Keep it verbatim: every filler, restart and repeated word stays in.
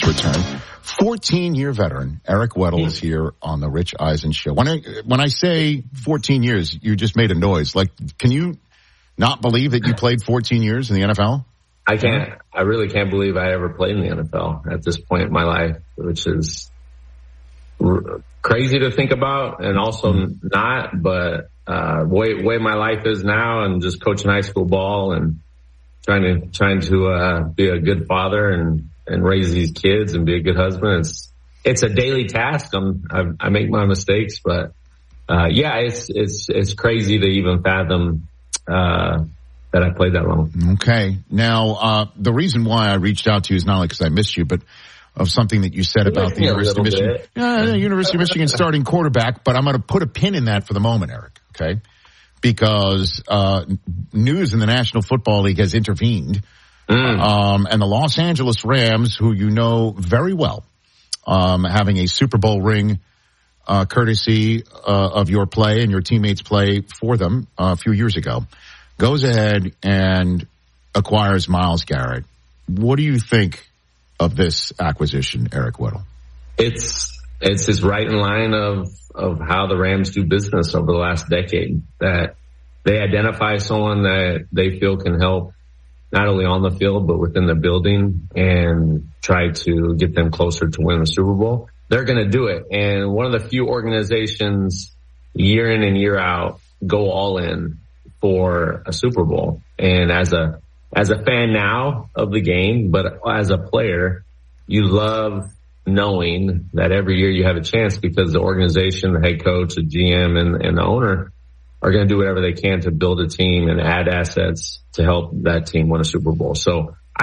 its return. fourteen-year veteran Eric Weddle is here on the Rich Eisen Show. When I, when I say fourteen years, you just made a noise. Like, can you not believe that you played fourteen years in the N F L? I can't. I really can't believe I ever played in the N F L at this point in my life, which is r- crazy to think about and also mm-hmm. not, but uh, way, way my life is now and just coaching high school ball and trying to, trying to uh, be a good father and, and raise these kids and be a good husband. It's, it's a daily task. I'm, I, I make my mistakes, but uh, yeah, it's, it's, it's crazy to even fathom uh, that I played that long. Okay. Now, uh, the reason why I reached out to you is not only because I missed you, but of something that you said you about the University of Michigan, uh, the University of Michigan starting quarterback, but I'm going to put a pin in that for the moment, Eric. Okay. Because, uh, news in the National Football League has intervened. Mm. Um, and the Los Angeles Rams, who you know very well, um, having a Super Bowl ring, uh, courtesy, uh, of your play and your teammates' play for them uh, a few years ago, goes ahead and acquires Myles Garrett. What do you think of this acquisition, Eric Weddle? It's, it's just right in line of, of how the Rams do business over the last decade, that they identify someone that they feel can help not only on the field, but within the building and try to get them closer to win the Super Bowl. They're going to do it. And one of the few organizations year in and year out go all in for a Super Bowl. And as a, as a fan now of the game, but as a player, you love knowing that every year you have a chance because the organization, the head coach, the G M, and, and the owner are going to do whatever they can to build a team and add assets to help that team win a Super Bowl. So